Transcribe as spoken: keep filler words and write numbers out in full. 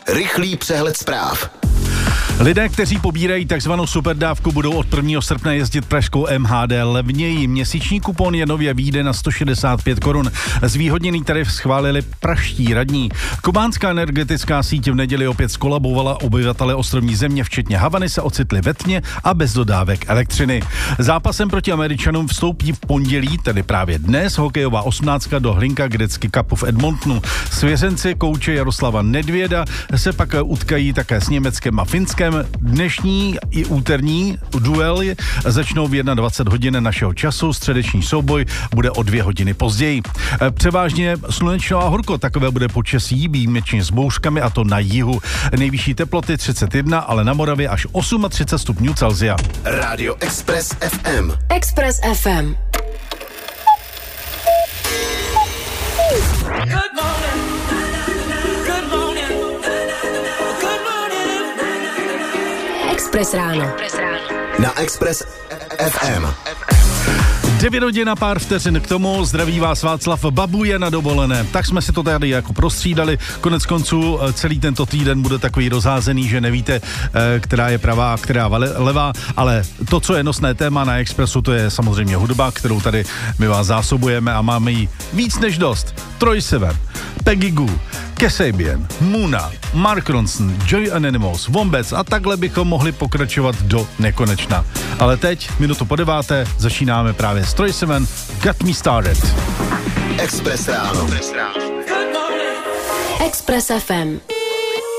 Rychlý přehled zpráv. Lidé, kteří pobírají takzvanou superdávku, budou od prvního srpna jezdit pražskou M H D levněji. Měsíční kupon je nově vyjde na sto šedesát pět korun. Zvýhodněný tarif schválili pražští radní. Kubánská energetická síť v neděli opět skolabovala, obyvatele ostrovní země, včetně Havany, se ocitli ve tmě a bez dodávek elektřiny. Zápasem proti Američanům vstoupí v pondělí, tedy právě dnes, hokejová osmnáctka do Hlinka Gretzky Cupu v Edmontonu. Svěřenci kouče Jaroslava Nedvěda se pak utkají také s Německem a Finskem. Dnešní i úterní duely začnou v dvacet jedna hodin našeho času, středeční souboj bude o dvě hodiny později. Převážně slunečno a horko, takové bude počasí, výjimečně s bouřkami, a to na jihu. Nejvyšší teploty třicet jedna, ale na Moravě až třicet osm stupňů Celsia. Radio Express F M. Express F M. Express ráno. Na Express F M. devět hodin a pár vteřin k tomu. Zdraví vás Václav, babu je na dovolené. Tak jsme si to tady jako prostřídali. Konec konců celý tento týden bude takový rozházený, že nevíte, která je pravá a která levá, ale to, co je nosné téma na Expressu, to je samozřejmě hudba, kterou tady my vás zásobujeme a máme jí víc než dost. Troye Sivan, Peggy Gou, Kasabian, Muna, Mark Ronson, Joy Anonymous, Wombats a takhle bychom mohli pokračovat do nekonečna. Ale teď, minutu po deváté, začínáme právě s Troye Sivan, Got Me Started. Express ráno. Express F M.